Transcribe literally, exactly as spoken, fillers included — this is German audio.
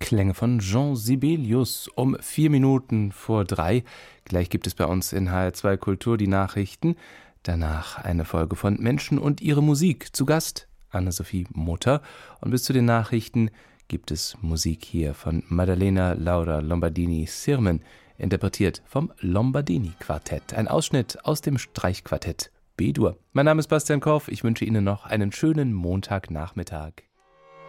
Klänge von Jean Sibelius um vier Minuten vor drei. Gleich gibt es bei uns in H R zwei Kultur die Nachrichten. Danach eine Folge von Menschen und ihre Musik. Zu Gast Anne-Sophie Mutter. Und bis zu den Nachrichten gibt es Musik hier von Maddalena Laura Lombardini Sirmen, interpretiert vom Lombardini Quartett. Ein Ausschnitt aus dem Streichquartett B-Dur. Mein Name ist Bastian Korff. Ich wünsche Ihnen noch einen schönen Montagnachmittag.